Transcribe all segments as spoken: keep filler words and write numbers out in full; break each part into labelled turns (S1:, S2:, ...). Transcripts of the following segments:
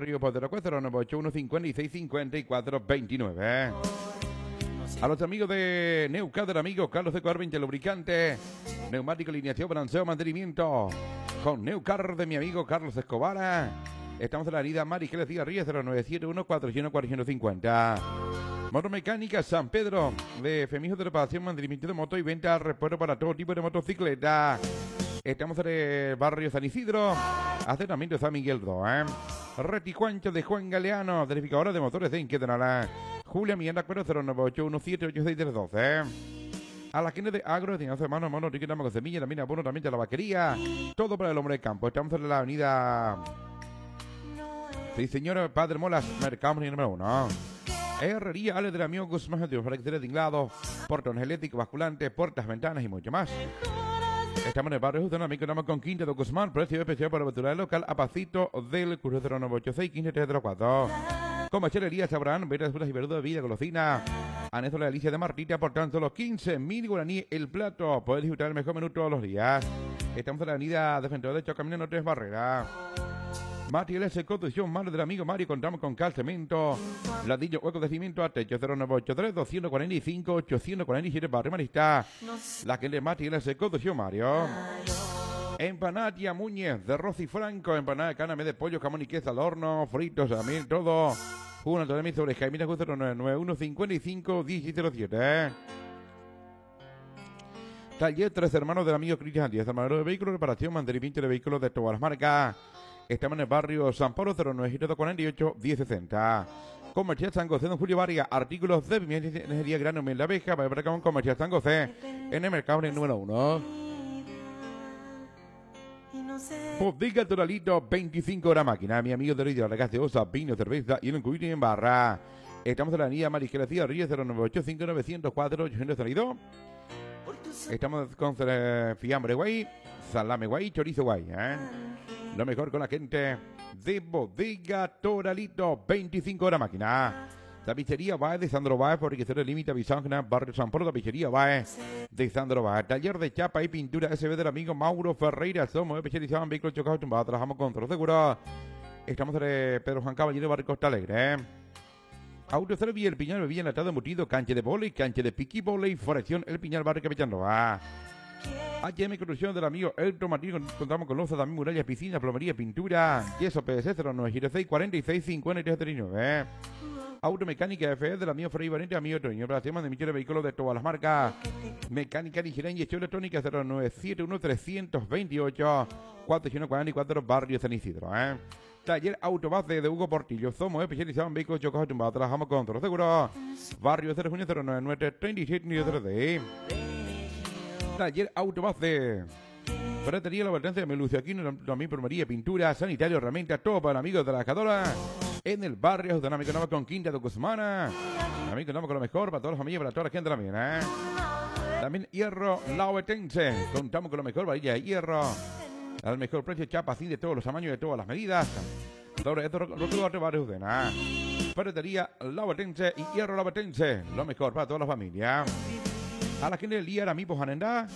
S1: barrio Poderocue, cero nueve ocho uno cincuenta y seis cincuenta y cuatro veintinueve. A los amigos de Neucat, del amigo Carlos de Coar, veinte lubricante, neumático, alineación, balanceo, mantenimiento. Con Neucar de mi amigo Carlos Escobar. Estamos en la avenida Mariqueles Cigarrillas, cero nueve siete uno cuatro uno cuatro cinco cero. Motomecánica San Pedro, de Femijo de reparación, mantenimiento de moto y venta, repuesto para todo tipo de motocicleta. Estamos en el barrio San Isidro, asentamiento de San Miguel dos, ¿eh? Reticuancho de Juan Galeano, verificadora de motores de Inquietanala. Julia Miranda, cero nueve ocho uno siete ocho seis tres dos, ¿eh? A la gente de agro, de hace mano, mono, riquetamos con semilla, también abono, también de la vaquería. Todo para el hombre de campo. Estamos en la avenida... Sí, señor, Padre Molas, mercado número uno. Herrería, Ale del amigo Guzmán, de los de tinglado, portones eléctricos, basculantes, puertas, ventanas y mucho más. Estamos en el barrio Justo, también contamos con Quinta de Guzmán, precio especial para apertura local, a pasito del curso cero nueve ocho seis uno cinco tres cero cuatro. Comercialería Sabrán, verduras, frutas y verduras, vida, golosina. Anesto la Alicia de Martita, por tan solo quince mil guaraníes el plato. Puedes disfrutar el mejor menú todos los días. Estamos en la avenida Defensor de Hecho, caminando tres barreras. Materiales de construcción, mano del amigo Mario, contamos con cal, cemento, ladrillo, hueco de cimiento a techo, cero nueve ocho tres dos cuatro cinco ocho cuatro siete, barrio Marista. La que le materiales de construcción, Mario. Empanadia Muñez, de arroz y franco, empanada de caname de pollo, jamón y queso al horno, fritos, también todo. Una totalmente sobre Jaime cero nueve nueve uno cincuenta y cinco diez cero siete, ¿eh? Taller Tres Hermanos del amigo Cristian Díaz, armador de vehículos, reparación, mantenimiento de vehículos de todas las marcas. Estamos en el barrio San Pablo, cero nueve cuatro ocho diez sesenta. Comercial San José, don Julio Vargas, artículos de energía grano, miel de abeja, para ver con Comercial San José, en el mercado número uno. Bodega Toralito, veinticinco horas máquina, mi amigo de la la gaseosa, vino, cerveza y el incluido en barra. Estamos en la avenida Mariqueles Cigarrillas, cero nueve ocho cinco nueve cero cuatro ocho cero dos. Estamos con eh, fiambre guay, salame guay, chorizo guay, ¿eh? Lo mejor con la gente de Bodega Toralito, veinticinco horas máquina. Tapicería Baez de Sandro Baez, porque se límite a Bisángena, barrio San Pablo, tapicería Baez de Sandro Baez. Taller de chapa y pintura S B del amigo Mauro Ferreira. Somos especializados en vehículos chocados tumbados. Trabajamos con todo seguro. Estamos en Pedro Juan Caballero, barrio Costa Alegre. Autoservía El Piñal, bebía enlatado, embutido, cancha de volei, cancha de piqui volei, formación El Piñal, barrio Capitanoa. H M Construcción del amigo Elton Martín, contamos con loza, también murallas, piscinas, plomería, pintura, yeso P V C cero nueve seis cuarenta y seis cincuenta y tres treinta y nueve. Automecánica F E del amigo Frei Valente, amigo Toño, operación de de vehículos de todas las marcas. Mecánica ligera, inyección electrónica cero nueve siete uno tres dos ocho cuatro uno cuatro cuatro, barrio San Isidro, ¿eh? Taller Autobase de Hugo Portillo, somos especializados en vehículos chocados tumbados, trabajamos con todo seguro. Barrio cero junio cero nueve nueve treinta y siete cero tres. Taller Autobase. Ferretería La Valtencia de Melucio, aquí también plomería, pintura, sanitario, herramientas, todo para amigos de la trabajadora. En el barrio Dinámico Nova con Quinta de Guzmán. Amigo Nova con lo mejor para todas las familias, para toda la gente también, ¿eh? También Hierro Lauetense. Contamos con lo mejor, varilla de hierro. Al mejor precio, chapa así de todos los tamaños, de todas las medidas. Todo esto lo que barrio de nada. Ferretería Lauetense y Hierro Lauetense. Lo mejor para toda la familia. A la gente del día, amigos, Anenda.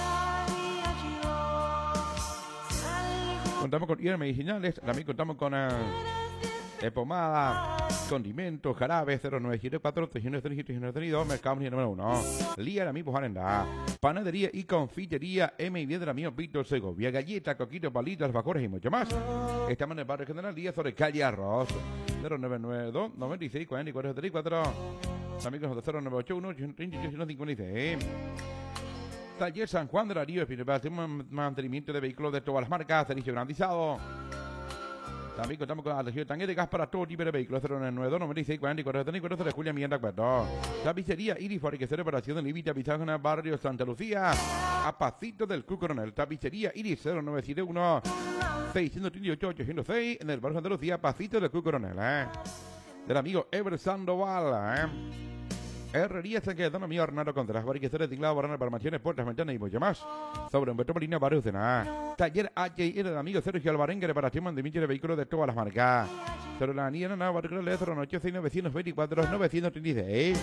S1: Contamos con hierbas medicinales. También contamos con uh, eh, pomada, condimentos, jarabe, cero nueve siete cuatro tres uno tres siete tres dos, mercado número uno. Lía, amigos, Anenda. Panadería y confitería M y diez del amigo Víctor Segovia. Galletas, coquitos, palitos, alfajores y mucho más. Estamos en el barrio General Díaz, sobre calle Arroz. cero nueve nueve dos noventa y seis cuarenta y cuatro treinta y cuatro. Amigos de cero nueve ocho uno treinta y ocho cincuenta y seis. Taller San Juan de la Río, un mantenimiento de vehículos de todas las marcas, servicio garantizado. También contamos con la región de tanque de gas para todo tipo de vehículos, cero nueve nueve dos noventa y seis cuarenta y cuatro treinta y cuatro de Julia Miranda cuatro. Tapicería Iris, fabricación de reparación de límite, Bisángena, barrio Santa Lucía, a pasito del Club Coronel. Tapicería Iris, cero nueve siete uno seis treinta y ocho ocho cero seis, en el barrio Santa Lucía, pasito del Club Coronel, ¿eh? Del amigo Ever Sandoval, ¿eh? Herrería San Quedano, amigo Arnaldo Contreras, fabricación de tinglado, barrana, barmaciones, puertas, ventanas y mucho más. Sobre Humberto Molina, barrio Cena. Taller H I R del amigo Sergio Alvarenga, reparación, mantenimiento de vehículos de todas las marcas. Sobre la niña, no, barrio de cero nueve seis nueve dos cuatro nueve treinta y seis.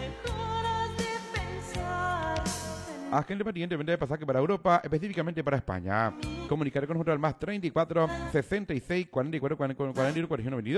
S1: Agente pendiente, venta de pasaje para Europa, específicamente para España. Comunicar con nosotros al más treinta y cuatro sesenta y seis cuarenta y cuatro cuarenta y uno cuarenta y uno veintidós.